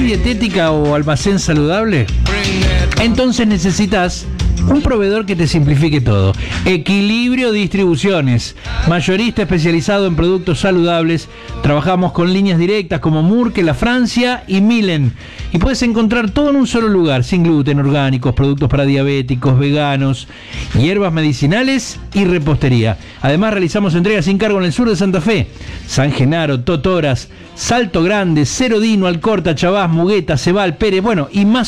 dietética o almacén saludable? Entonces necesitas un proveedor que te simplifique todo. Equilibrio Distribuciones, mayorista especializado en productos saludables. Trabajamos con líneas directas como Murque, La Francia y Milen. Y puedes encontrar todo en un solo lugar, sin gluten, orgánicos, productos para diabéticos, veganos, hierbas medicinales y repostería. Además realizamos entregas sin cargo en el sur de Santa Fe, San Genaro, Totoras, Salto Grande, Cerro Dino, Alcorta, Chavás, Mugueta, Cebal, Pérez, bueno, y más